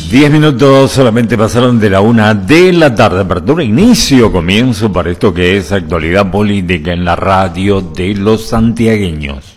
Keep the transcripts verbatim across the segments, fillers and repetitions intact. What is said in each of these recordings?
Diez minutos solamente pasaron de la una de la tarde. Apertura, inicio, comienzo para esto que es actualidad política en la radio de los santiagueños.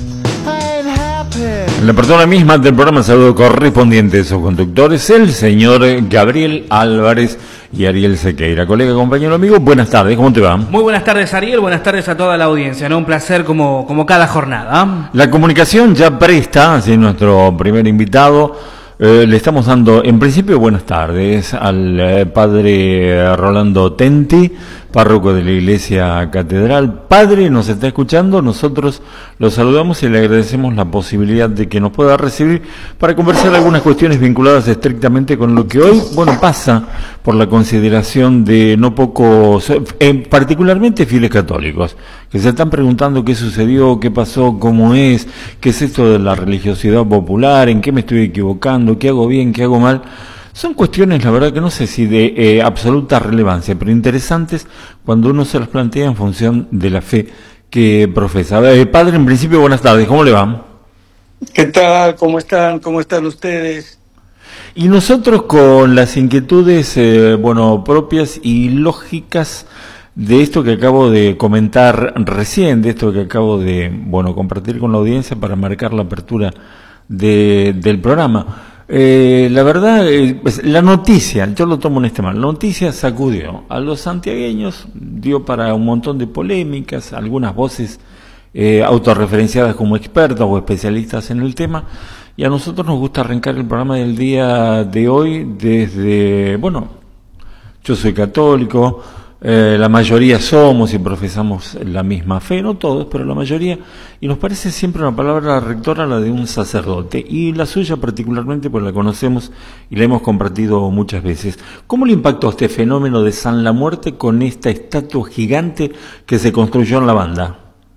En la persona misma del programa, saludo correspondiente a sus conductores, el señor Gabriel Álvarez y Ariel Sequeira. Colega, compañero, amigo, buenas tardes, ¿cómo te va? Muy buenas tardes, Ariel, buenas tardes a toda la audiencia, ¿no? Un placer como, como cada jornada. La comunicación ya presta, así nuestro primer invitado. Eh, le estamos dando, en principio, buenas tardes al eh, padre Rolando Tenti, párroco de la Iglesia Catedral. Padre, nos está escuchando, nosotros lo saludamos y le agradecemos la posibilidad de que nos pueda recibir para conversar algunas cuestiones vinculadas estrictamente con lo que hoy, bueno, pasa por la consideración de no pocos, eh, particularmente fieles católicos, que se están preguntando qué sucedió, qué pasó, cómo es, qué es esto de la religiosidad popular, en qué me estoy equivocando, qué hago bien, qué hago mal. Son cuestiones, la verdad, que no sé si de eh, absoluta relevancia, pero interesantes cuando uno se las plantea en función de la fe que profesa. Eh, padre, en principio, buenas tardes, ¿cómo le va? ¿Qué tal? ¿Cómo están? ¿Cómo están ustedes? Y nosotros con las inquietudes, eh, bueno, propias y lógicas de esto que acabo de comentar recién, de esto que acabo de, bueno, compartir con la audiencia para marcar la apertura de, del programa. Eh, la verdad, eh, la noticia, yo lo tomo en este mal, la noticia sacudió a los santiagueños, dio para un montón de polémicas, algunas voces eh, autorreferenciadas como expertos o especialistas en el tema, y a nosotros nos gusta arrancar el programa del día de hoy desde, bueno, yo soy católico, Eh, la mayoría somos y profesamos la misma fe, no todos, pero la mayoría, y nos parece siempre una palabra rectora la de un sacerdote, y la suya particularmente pues la conocemos y la hemos compartido muchas veces. ¿Cómo le impactó este fenómeno de San La Muerte con esta estatua gigante que se construyó en la banda?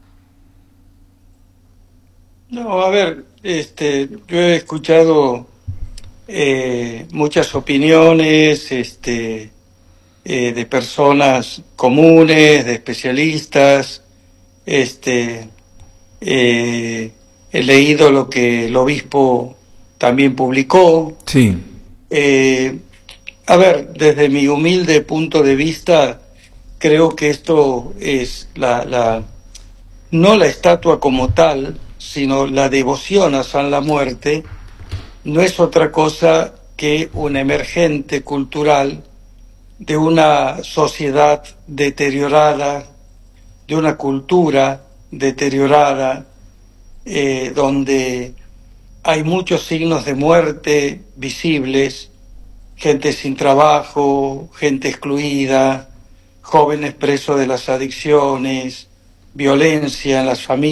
No, a ver, este, yo he escuchado eh, muchas opiniones, este, eh, de personas comunes, de especialistas, este, eh, he leído lo que el obispo también publicó. Sí. Eh, a ver, desde mi humilde punto de vista, creo que esto es la, la no la estatua como tal, sino la devoción a San La Muerte, no es otra cosa que un emergente cultural de una sociedad deteriorada, de una cultura deteriorada, eh, donde hay muchos signos de muerte visibles, gente sin trabajo, gente excluida, jóvenes presos de las adicciones, violencia en las familias.